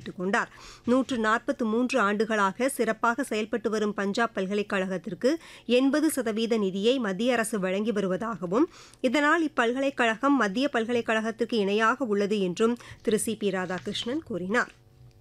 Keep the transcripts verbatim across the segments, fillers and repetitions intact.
கேட்டுக் கொண்டார். நூற்று நாற்பத்து மூன்று ஆண்டுகளாக சிறப்பாக செயல்பட்டு வரும் பஞ்சாப் பல்கலைக்கழகத்திற்கு எண்பது சதவீத நிதியை மத்திய அரசு வழங்கி வருவதாகவும் இதனால் இப்பல்கலைக்கழகம் மத்திய பல்கலைக்கழகத்திற்கு இணையாக உள்ளது என்றும் திரு சி பி ராதாகிருஷ்ணன் கூறினார்.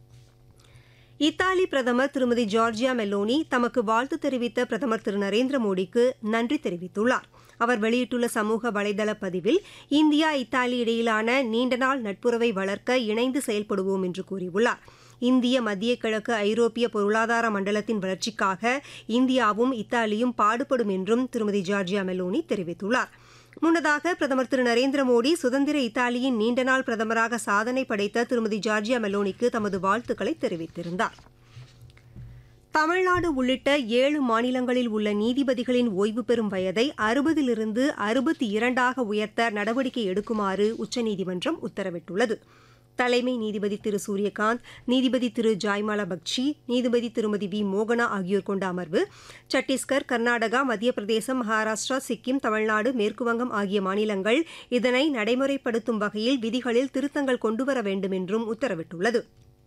இத்தாலி பிரதமர் திருமதி ஜார்ஜியா மெலோனி தமக்கு வாழ்த்து தெரிவித்த பிரதமர் திரு நரேந்திர மோடிக்கு நன்றி தெரிவித்துள்ளார். அவர் வெளியிட்டுள்ள சமூக வலைதள பதிவில் இந்தியா இத்தாலி இடையிலான நீண்டநாள் நட்புறவை வளர்க்க இணைந்து செயல்படுவோம் என்று கூறியுள்ளார். இந்திய மத்திய கிழக்கு ஐரோப்பிய பொருளாதார மண்டலத்தின் வளர்ச்சிக்காக இந்தியாவும் இத்தாலியும் பாடுபடும் என்றும் திருமதி ஜார்ஜியா மெலோனி தெரிவித்துள்ளார். முன்னதாக பிரதமர் திரு நரேந்திர மோடி சுதந்திர இத்தாலியின் நீண்டநாள் பிரதமராக சாதனை படைத்த திருமதி ஜார்ஜியா மெலோனிக்கு தமது வாழ்த்துக்களை தெரிவித்திருந்தார். தமிழ்நாடு உள்ளிட்ட ஏழு மாநிலங்களில் உள்ள நீதிபதிகளின் ஓய்வு பெறும் வயதை அறுபதிலிருந்து அறுபத்தி இரண்டாக உயர்த்த நடவடிக்கை எடுக்குமாறு உச்சநீதிமன்றம் உத்தரவிட்டுள்ளது. தலைமை நீதிபதி திரு சூரியகாந்த், நீதிபதி திரு ஜாய்மாலா பக்ஷி, நீதிபதி திருமதி வி மோகனா ஆகியோர் கொண்ட அமர்வு சத்தீஸ்கர், கர்நாடகா, மத்திய பிரதேசம், மகாராஷ்டிரா, சிக்கிம், தமிழ்நாடு, மேற்குவங்கம் ஆகிய மாநிலங்கள் இதனை நடைமுறைப்படுத்தும் வகையில் விதிகளில் திருத்தங்கள் கொண்டுவர வேண்டும் என்றும் உத்தரவிட்டுள்ளது.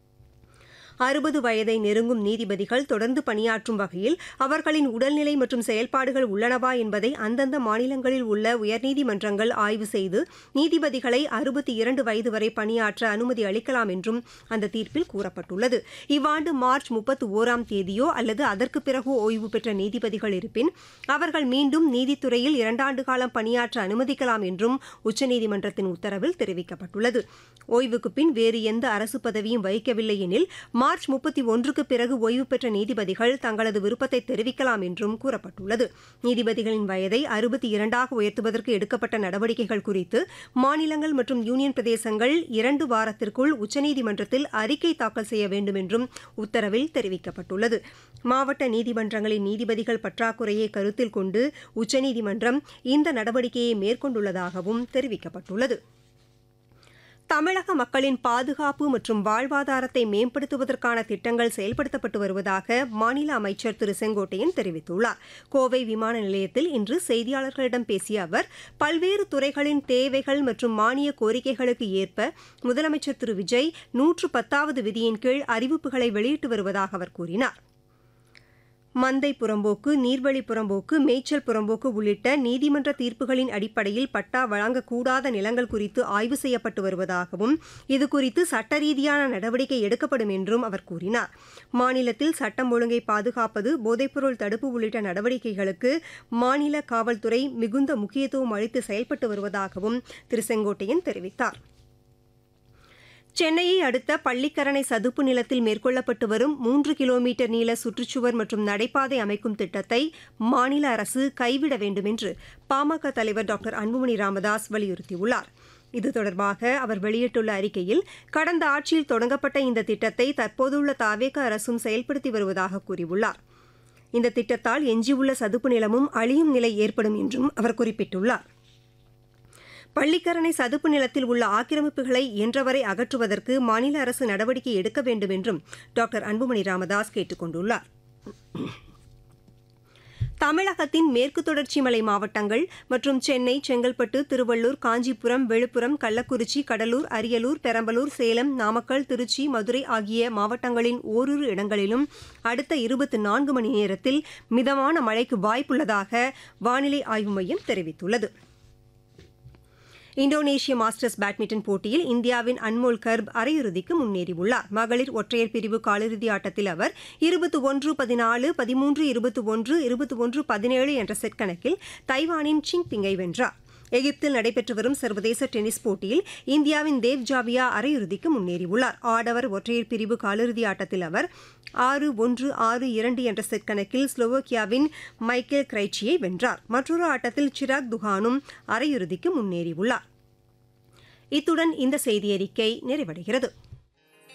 அறுபது வயதை நெருங்கும் நீதிபதிகள் தொடர்ந்து பணியாற்றும் வகையில் அவர்களின் உடல்நிலை மற்றும் செயல்பாடுகள் உள்ளனவா என்பதை அந்தந்த மாநிலங்களில் உள்ள உயர்நீதிமன்றங்கள் ஆய்வு செய்து நீதிபதிகளை அறுபத்தி இரண்டு வயது வரை பணியாற்ற அனுமதி அளிக்கலாம் என்றும் அந்த தீர்ப்பில் கூறப்பட்டுள்ளது. இவ்வாண்டு மார்ச் முப்பத்தி ஓராம் தேதியோ அல்லது அதற்கு பிறகோ ஓய்வு பெற்ற நீதிபதிகள் இருப்பின் அவர்கள் மீண்டும் நீதித்துறையில் இரண்டாண்டு காலம் பணியாற்ற அனுமதிக்கலாம் என்றும் உச்சநீதிமன்றத்தின் உத்தரவில் தெரிவிக்கப்பட்டுள்ளது. ஓய்வுக்கு பின் வேறு எந்த அரசு பதவியும் வகிக்கவில்லை எனில் மார்ச் முப்பத்தி ஒன்றுக்கு பிறகு ஓய்வு பெற்ற நீதிபதிகள் தங்களது விருப்பத்தை தெரிவிக்கலாம் என்றும் கூறப்பட்டுள்ளது. நீதிபதிகளின் வயதை அறுபத்தி இரண்டாக உயர்த்துவதற்கு எடுக்கப்பட்ட நடவடிக்கைகள் குறித்து மாநிலங்கள் மற்றும் யூனியன் பிரதேசங்கள் இரண்டு வாரத்திற்குள் உச்சநீதிமன்றத்தில் அறிக்கை தாக்கல் செய்ய வேண்டும் என்றும் உத்தரவில் தெரிவிக்கப்பட்டுள்ளது. மாவட்ட நீதிமன்றங்களின் நீதிபதிகள் பற்றாக்குறையை கருத்தில் கொண்டு உச்சநீதிமன்றம் இந்த நடவடிக்கையை மேற்கொண்டுள்ளதாகவும் தெரிவிக்கப்பட்டுள்ளது. தமிழக மக்களின் பாதுகாப்பு மற்றும் வாழ்வாதாரத்தை மேம்படுத்துவதற்கான திட்டங்கள் செயல்படுத்தப்பட்டு வருவதாக மாநில அமைச்சர் திரு செங்கோட்டையன் தெரிவித்துள்ளார். கோவை விமான நிலையத்தில் இன்று செய்தியாளர்களிடம் பேசிய அவர் பல்வேறு துறைகளின் தேவைகள் மற்றும் மானிய கோரிக்கைகளுக்கு ஏற்ப முதலமைச்சர் திரு விஜய் நூற்று பத்தாவது விதியின் கீழ் அறிவிப்புகளை வெளியிட்டு வருவதாக அவர் கூறினார். மந்தை புறம்போக்கு, நீர்வழி புறம்போக்கு, மேய்ச்சல் புறம்போக்கு உள்ளிட்ட நீதிமன்ற தீர்ப்புகளின் அடிப்படையில் பட்டா வழங்கக்கூடாத நிலங்கள் குறித்து ஆய்வு செய்யப்பட்டு வருவதாகவும் இதுகுறித்து சட்ட ரீதியான நடவடிக்கை எடுக்கப்படும் என்றும் அவர் கூறினார். மாநிலத்தில் சட்டம் ஒழுங்கை பாதுகாப்பது, போதைப்பொருள் தடுப்பு உள்ளிட்ட நடவடிக்கைகளுக்கு மாநில காவல்துறை மிகுந்த முக்கியத்துவம் அளித்து செயல்பட்டு வருவதாகவும் திரு செங்கோட்டையன் தெரிவித்தார். சென்னையை அடுத்த பள்ளிக்கரணை சதுப்பு நிலத்தில் மேற்கொள்ளப்பட்டு வரும் மூன்று கிலோமீட்டர் நீள சுற்றுச்சுவர் மற்றும் நடைபாதை அமைக்கும் திட்டத்தை மாநில அரசு கைவிட வேண்டும் என்று பாமக தலைவர் டாக்டர் அன்புமணி ராமதாஸ் வலியுறுத்தியுள்ளார். இது தொடர்பாக அவர் வெளியிட்டுள்ள அறிக்கையில் கடந்த ஆட்சியில் தொடங்கப்பட்ட இந்த திட்டத்தை தற்போதுள்ள தாவேக அரசும் செயல்படுத்தி வருவதாக கூறியுள்ளார். இந்த திட்டத்தால் எஞ்சியுள்ள சதுப்பு நிலமும் அழியும் நிலை ஏற்படும் என்றும் அவர் குறிப்பிட்டுள்ளார். பள்ளிக்கரணை சதுப்பு நிலத்தில் உள்ள ஆக்கிரமிப்புகளை இயன்றவரை அகற்றுவதற்கு மாநில அரசு நடவடிக்கை எடுக்க வேண்டும் என்றும் டாக்டர் அன்புமணி ராமதாஸ் கேட்டுக் கொண்டுள்ளார். தமிழகத்தின் மேற்கு தொடர்ச்சி மலை மாவட்டங்கள் மற்றும் சென்னை, செங்கல்பட்டு, திருவள்ளூர், காஞ்சிபுரம், விழுப்புரம், கள்ளக்குறிச்சி, கடலூர், அரியலூர், பெரம்பலூர், சேலம், நாமக்கல், திருச்சி, மதுரை ஆகிய மாவட்டங்களின் ஓரிரு இடங்களிலும் அடுத்த இருபத்தி நான்கு மணி நேரத்தில் மிதமான மழைக்கு வாய்ப்புள்ளதாக வானிலை ஆய்வு மையம் தெரிவித்துள்ளது. இந்தோனேஷிய மாஸ்டர்ஸ் பேட்மிண்டன் போட்டியில் இந்தியாவின் அன்மோல் கர்ப் அரையிறுதிக்கு முன்னேறியுள்ளார். மகளிர் ஒற்றையர் பிரிவு காலிறுதி ஆட்டத்தில் அவர் இருபத்தி ஒன்று பதினாலு, பதிமூன்று இருபத்தி ஒன்று, இருபத்தி ஒன்று பதினேழு என்ற செட் கணக்கில் தைவானின் சிங் பிங்கை வென்றார். எகிப்தில் நடைபெற்று வரும் சர்வதேச டென்னிஸ் போட்டியில் இந்தியாவின் தேவ் ஜாவியா அரையிறுதிக்கு முன்னேறியுள்ளார். ஆடவர் ஒற்றையர் பிரிவு காலிறுதி ஆட்டத்தில் அவர் ஆறு ஒன்று, ஆறு இரண்டு என்ற செட் கணக்கில் ஸ்லோவோக்கியாவின் மைக்கேல் கிரைச்சியை வென்றார். மற்றொரு ஆட்டத்தில் சிராக் துஹானும் அரையிறுதிக்கு முன்னேறியுள்ளார். இத்துடன் இந்த செய்தியறிக்கை நிறைவடைகிறது.